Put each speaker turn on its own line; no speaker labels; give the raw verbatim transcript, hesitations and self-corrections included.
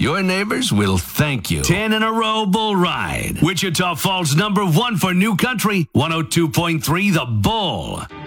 Your neighbors will thank you. Ten in a row bull ride. Wichita Falls number one for new country. one oh two point three The Bull.